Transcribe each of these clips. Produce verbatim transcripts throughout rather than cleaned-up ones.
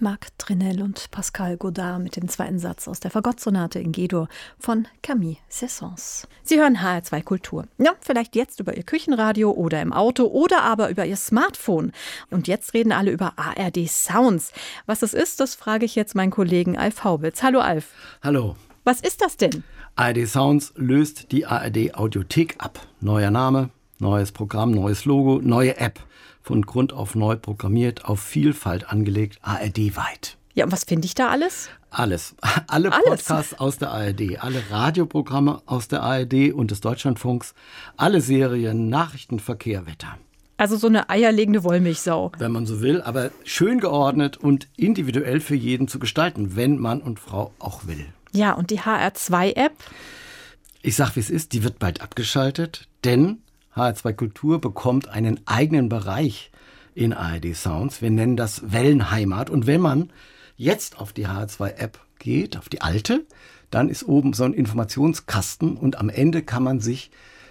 Marc Trinell und Pascal Godard mit dem zweiten Satz aus der Fagottsonate in G-Dur von Camille Saint-Saëns. Sie hören H R zwei Kultur. Ja, vielleicht jetzt über Ihr Küchenradio oder im Auto oder aber über Ihr Smartphone. Und jetzt reden alle über A R D Sounds. Was das ist, das frage ich jetzt meinen Kollegen Alf Haubitz. Hallo Alf. Hallo. Was ist das denn? A R D Sounds löst die A R D Audiothek ab. Neuer Name, neues Programm, neues Logo, neue App. Von Grund auf neu programmiert, auf Vielfalt angelegt, A R D-weit. Ja, und was finde ich da alles? Alles. Alle alles. Podcasts aus der A R D, alle Radioprogramme aus der A R D und des Deutschlandfunks, alle Serien, Nachrichten, Verkehr, Wetter. Also so eine eierlegende Wollmilchsau. Wenn man so will, aber schön geordnet und individuell für jeden zu gestalten, wenn Mann und Frau auch will. Ja, und die H R zwei App? Ich sag, wie es ist, die wird bald abgeschaltet, denn H R zwei Kultur bekommt einen eigenen Bereich in A R D Sounds. Wir nennen das Wellenheimat. Und wenn man jetzt auf die H R zwei App geht, auf die alte, dann ist oben so ein Informationskasten und am Ende kann man sich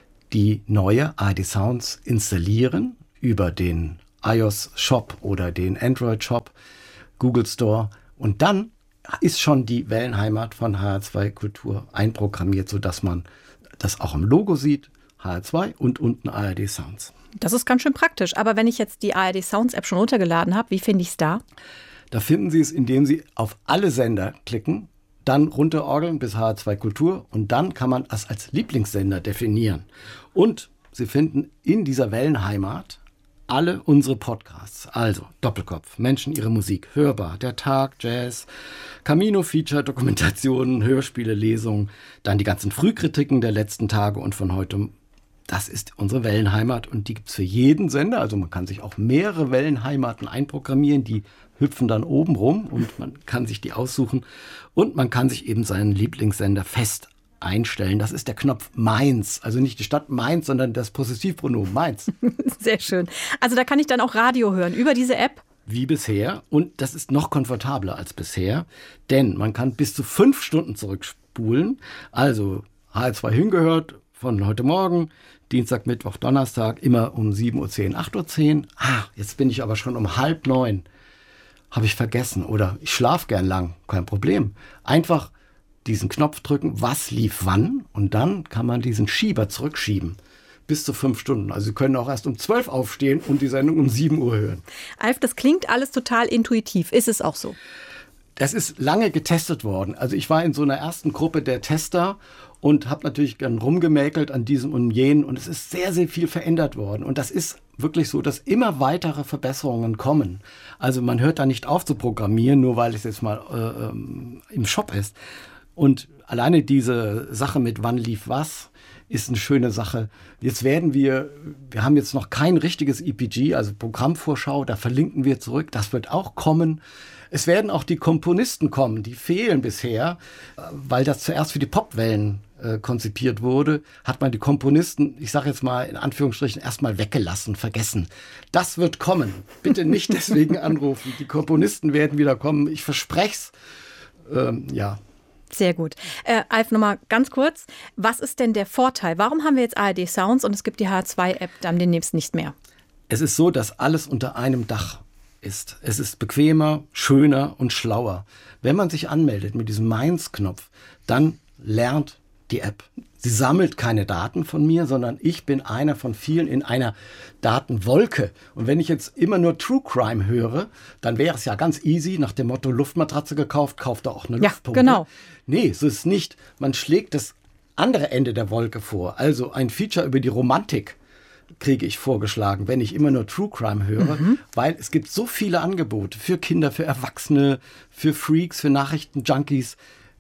die neue A R D Sounds installieren über den iOS Shop oder den Android Shop, Google Store. Und dann ist schon die Wellenheimat von H R zwei Kultur einprogrammiert, sodass man das auch im Logo sieht. H R zwei und unten A R D Sounds. Das ist ganz schön praktisch. Aber wenn ich jetzt die A R D Sounds App schon runtergeladen habe, wie finde ich es da? Da finden Sie es, indem Sie auf alle Sender klicken, dann runterorgeln bis H R zwei Kultur und dann kann man es als Lieblingssender definieren. Und Sie finden in dieser Wellenheimat alle unsere Podcasts. Also Doppelkopf, Menschen, ihre Musik, Hörbar, Der Tag, Jazz, Camino Feature, Dokumentationen, Hörspiele, Lesungen, dann die ganzen Frühkritiken der letzten Tage und von heute. Das ist unsere Wellenheimat und die gibt es für jeden Sender. Also man kann sich auch mehrere Wellenheimaten einprogrammieren, die hüpfen dann oben rum und man kann sich die aussuchen. Und man kann sich eben seinen Lieblingssender fest einstellen. Das ist der Knopf Mainz. Also nicht die Stadt Mainz, sondern das Possessivpronomen Mainz. Sehr schön. Also da kann ich dann auch Radio hören über diese App? Wie bisher. Und das ist noch komfortabler als bisher. Denn man kann bis zu fünf Stunden zurückspulen. Also H R zwei hingehört von heute Morgen, Dienstag, Mittwoch, Donnerstag, immer um sieben Uhr zehn, acht Uhr zehn. Ah, jetzt bin ich aber schon um halb neun. Habe ich vergessen. Oder ich schlafe gern lang. Kein Problem. Einfach diesen Knopf drücken, was lief wann. Und dann kann man diesen Schieber zurückschieben. Bis zu fünf Stunden. Also Sie können auch erst um zwölf aufstehen und die Sendung um sieben Uhr hören. Alf, das klingt alles total intuitiv. Ist es auch so? Das ist lange getestet worden. Also ich war in so einer ersten Gruppe der Tester und habe natürlich gern rumgemäkelt an diesem und jenen. Und es ist sehr, sehr viel verändert worden. Und das ist wirklich so, dass immer weitere Verbesserungen kommen. Also man hört da nicht auf zu programmieren, nur weil es jetzt mal äh, ähm, im Shop ist. Und alleine diese Sache mit wann lief was, ist eine schöne Sache. Jetzt werden wir, wir haben jetzt noch kein richtiges E P G, also Programmvorschau, da verlinken wir zurück. Das wird auch kommen. Es werden auch die Komponisten kommen, die fehlen bisher, weil das zuerst für die Popwellen äh, konzipiert wurde, hat man die Komponisten, ich sage jetzt mal in Anführungsstrichen, erstmal weggelassen, vergessen. Das wird kommen. Bitte nicht deswegen anrufen. Die Komponisten werden wieder kommen. Ich verspreche es. Ähm, ja. Sehr gut. Äh, Alf, nochmal ganz kurz. Was ist denn der Vorteil? Warum haben wir jetzt A R D Sounds und es gibt die H R zwei App dann demnächst nicht mehr? Es ist so, dass alles unter einem Dach ist. Es ist bequemer, schöner und schlauer. Wenn man sich anmeldet mit diesem Mainz-Knopf, dann lernt die App. Sie sammelt keine Daten von mir, sondern ich bin einer von vielen in einer Datenwolke. Und wenn ich jetzt immer nur True Crime höre, dann wäre es ja ganz easy, nach dem Motto Luftmatratze gekauft, kauft da auch eine ja, Luftpumpe. Genau. Nee, so ist es nicht. Man schlägt das andere Ende der Wolke vor. Also ein Feature über die Romantik kriege ich vorgeschlagen, wenn ich immer nur True Crime höre, mhm. weil es gibt so viele Angebote für Kinder, für Erwachsene, für Freaks, für Nachrichtenjunkies.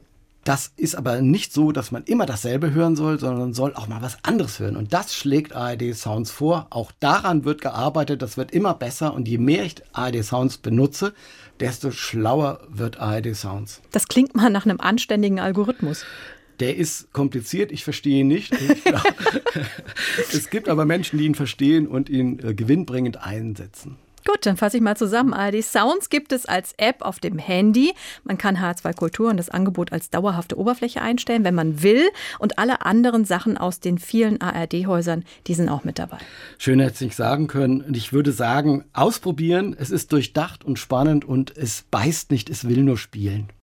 Das ist aber nicht so, dass man immer dasselbe hören soll, sondern soll auch mal was anderes hören. Und das schlägt A R D Sounds vor. Auch daran wird gearbeitet. Das wird immer besser. Und je mehr ich A R D Sounds benutze, desto schlauer wird A R D Sounds. Das klingt mal nach einem anständigen Algorithmus. Der ist kompliziert, ich verstehe ihn nicht. Ich glaub, es gibt aber Menschen, die ihn verstehen und ihn äh, gewinnbringend einsetzen. Gut, dann fasse ich mal zusammen. A R D Sounds gibt es als App auf dem Handy. Man kann H R zwei Kultur und das Angebot als dauerhafte Oberfläche einstellen, wenn man will. Und alle anderen Sachen aus den vielen A R D-Häusern, die sind auch mit dabei. Schön hätte ich nicht sagen können. Und ich würde sagen, ausprobieren. Es ist durchdacht und spannend und es beißt nicht, es will nur spielen.